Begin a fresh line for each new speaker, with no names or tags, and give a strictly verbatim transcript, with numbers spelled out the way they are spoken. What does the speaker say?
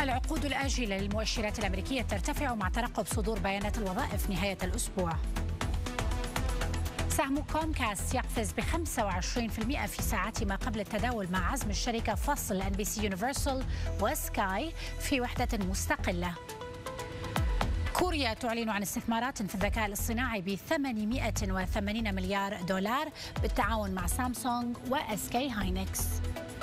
العقود الآجلة للمؤشرات الأمريكية ترتفع مع ترقب صدور بيانات الوظائف نهاية الأسبوع. سهم كومكاست يقفز ب خمسة وعشرين بالمئة في ساعات ما قبل التداول مع عزم الشركة فصل إن بي سي يونيفرسال وسكاي في وحدة مستقلة. كوريا تعلن عن استثمارات في الذكاء الاصطناعي ب ثمانمئة وثمانين مليار دولار بالتعاون مع سامسونج وإس كي هاينكس.